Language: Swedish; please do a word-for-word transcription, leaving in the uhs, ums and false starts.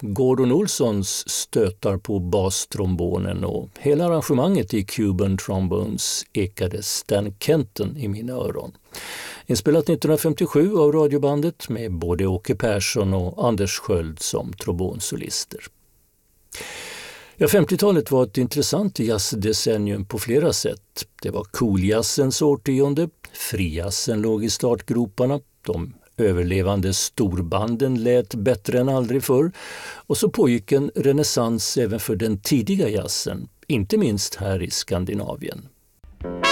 Gordon Olsons stötar på bastrombonen och hela arrangemanget i Cuban Trombones ekade Stan Kenton i mina öron. Inspelat nittonhundrafemtiosju av radiobandet med både Åke Persson och Anders Sköld som trombonsolister. Ja, femtiotalet var ett intressant jazzdecennium på flera sätt. Det var cooljazzens årtionde, frijazzen låg i startgroparna, de överlevande storbanden lät bättre än aldrig förr och så pågick en renässans även för den tidiga jazzen, inte minst här i Skandinavien.